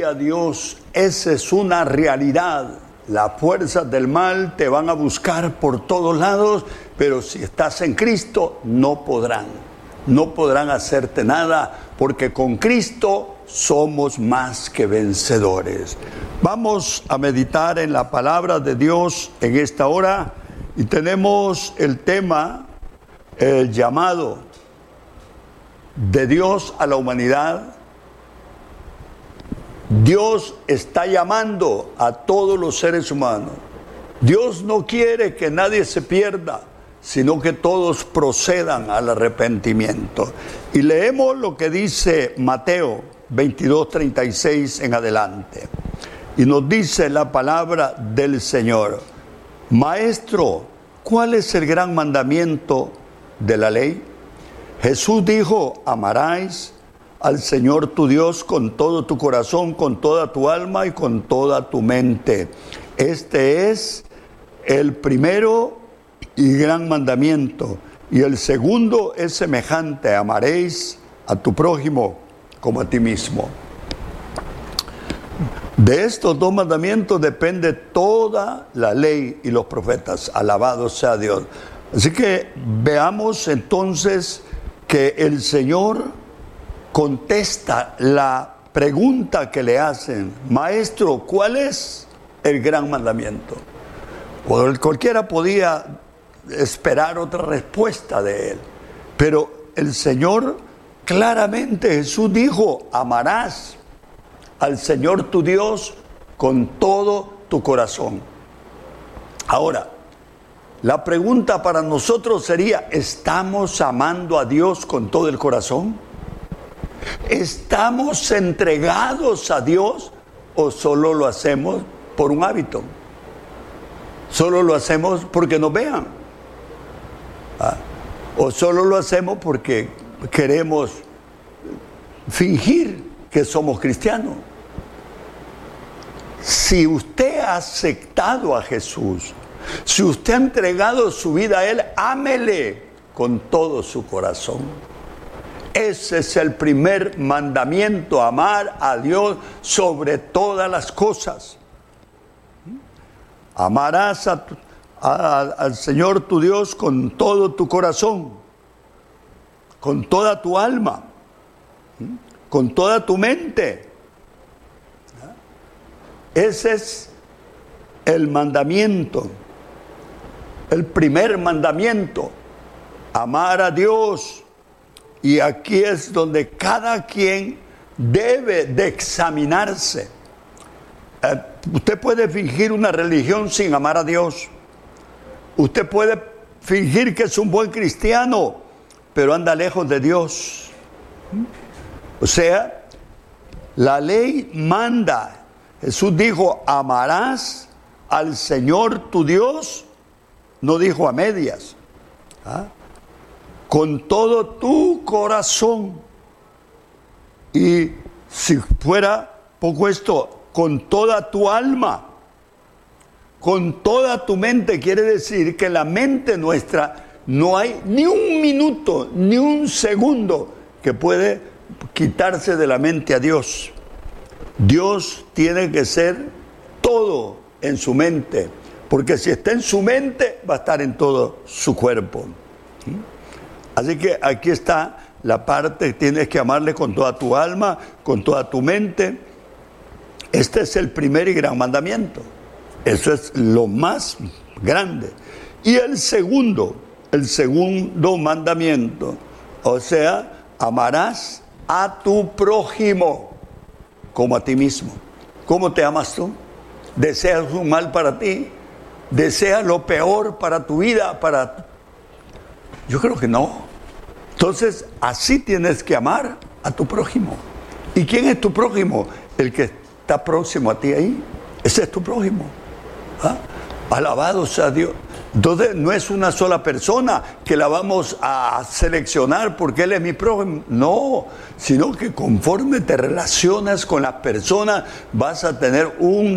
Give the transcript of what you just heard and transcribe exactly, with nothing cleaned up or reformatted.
Gloria a Dios, esa es una realidad. Las fuerzas del mal te van a buscar por todos lados, pero si estás en Cristo no podrán, no podrán hacerte nada, porque con Cristo somos más que vencedores. Vamos a meditar en la palabra de Dios en esta hora y tenemos el tema, el llamado de Dios a la humanidad. Dios está llamando a todos los seres humanos. Dios no quiere que nadie se pierda, sino que todos procedan al arrepentimiento. Y leemos lo que dice Mateo veintidós, treinta y seis en adelante. Y nos dice la palabra del Señor: Maestro, ¿cuál es el gran mandamiento de la ley? Jesús dijo: amarás al Señor tu Dios con todo tu corazón, con toda tu alma y con toda tu mente. Este es el primero y gran mandamiento. Y el segundo es semejante: amaréis a tu prójimo como a ti mismo. De estos dos mandamientos depende toda la ley y los profetas. Alabado sea Dios. Así que veamos entonces que el Señor contesta la pregunta que le hacen: Maestro, ¿cuál es el gran mandamiento? Cualquiera podía esperar otra respuesta de él, pero el Señor claramente, Jesús dijo: amarás al Señor tu Dios con todo tu corazón. Ahora, la pregunta para nosotros sería: ¿estamos amando a Dios con todo el corazón? ¿Estamos entregados a Dios o solo lo hacemos por un hábito? ¿Solo lo hacemos porque nos vean? ¿Ah? ¿O solo lo hacemos porque queremos fingir que somos cristianos? Si usted ha aceptado a Jesús, si usted ha entregado su vida a Él, ámele con todo su corazón. Ese es el primer mandamiento: amar a Dios sobre todas las cosas. Amarás a tu, a, al Señor tu Dios con todo tu corazón, con toda tu alma, con toda tu mente. Ese es el mandamiento, el primer mandamiento: amar a Dios. Y aquí es donde cada quien debe de examinarse. Eh, usted puede fingir una religión sin amar a Dios. Usted puede fingir que es un buen cristiano, pero anda lejos de Dios. O sea, la ley manda. Jesús dijo: amarás al Señor tu Dios. No dijo a medias. ¿Ah? Con todo tu corazón. Y si fuera poco esto, con toda tu alma, con toda tu mente. Quiere decir que la mente nuestra no hay ni un minuto, ni un segundo que puede quitarse de la mente a Dios. Dios tiene que ser todo en su mente, porque si está en su mente, va a estar en todo su cuerpo. ¿Sí? Así que aquí está la parte: tienes que amarle con toda tu alma, con toda tu mente. Este es el primer y gran mandamiento. Eso es lo más grande. Y el segundo, el segundo mandamiento, o sea, amarás a tu prójimo como a ti mismo. ¿Cómo te amas tú? ¿Deseas un mal para ti? ¿Deseas lo peor para tu vida? Para... Yo creo que no. Entonces, así tienes que amar a tu prójimo. ¿Y quién es tu prójimo? El que está próximo a ti ahí. Ese es tu prójimo. ¿Ah? Alabado sea Dios. Entonces, no es una sola persona que la vamos a seleccionar porque él es mi prójimo. No, sino que conforme te relacionas con las personas, vas a tener un